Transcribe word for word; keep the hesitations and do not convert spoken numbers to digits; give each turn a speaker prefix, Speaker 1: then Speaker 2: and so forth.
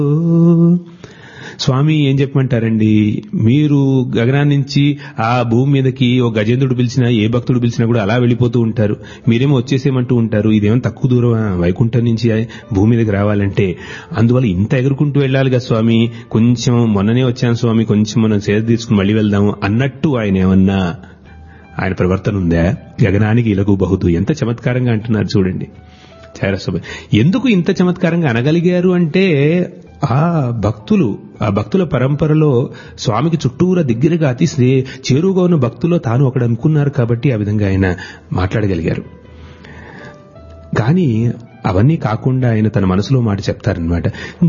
Speaker 1: స్వామి ఏం చెప్పమంటారండి, మీరు గగనాన్ని నుంచి ఆ భూమి మీదకి ఓ గజేంద్రుడు పిలిచినా ఏ భక్తుడు పిలిచినా కూడా అలా వెళ్ళిపోతూ ఉంటారు, మీరేమో వచ్చేసేమంటూ ఉంటారు. ఇదేమో తక్కువ దూరం వైకుంఠం నుంచి భూమి మీదకి రావాలంటే. అందువల్ల ఇంత ఎగురుకుంటూ వెళ్ళాలి కదా స్వామి, కొంచెం మొన్ననే వచ్చాను స్వామి, కొంచెం మనం సేద తీసుకుని మళ్ళీ వెళ్దాము అన్నట్టు ఆయన ఏమన్నా ఆయన ప్రవర్తన ఉందా? గగనానికి ఇలగు బహుదు, ఎంత చమత్కారంగా అంటున్నారు చూడండి. ఎందుకు ఇంత చమత్కారంగా అనగలిగారు అంటే, ఆ భక్తులు, ఆ భక్తుల పరంపరలో స్వామికి చుట్టూరా దగ్గరగా అతి చేరువుగా ఉన్న భక్తుల్లో తాను ఒకడు అనుకున్నారు కాబట్టి ఆ విధంగా ఆయన మాట్లాడగలిగారు. కానీ అవన్నీ కాకుండా ఆయన తన మనసులో మాట చెప్తారనమాట.